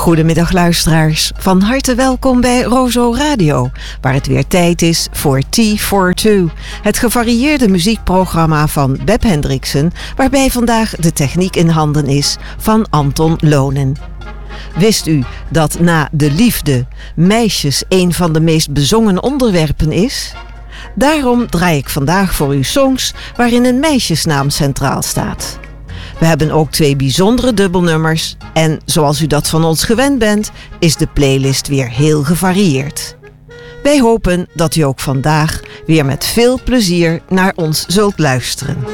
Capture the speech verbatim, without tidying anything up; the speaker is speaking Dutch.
Goedemiddag luisteraars, van harte welkom bij Rozo Radio, waar het weer tijd is voor T voor twee, het gevarieerde muziekprogramma van Beb Hendriksen, waarbij vandaag de techniek in handen is van Anton Lonen. Wist u dat na de liefde meisjes een van de meest bezongen onderwerpen is? Daarom draai ik vandaag voor u songs waarin een meisjesnaam centraal staat. We hebben ook twee bijzondere dubbelnummers en zoals u dat van ons gewend bent, is de playlist weer heel gevarieerd. Wij hopen dat u ook vandaag weer met veel plezier naar ons zult luisteren.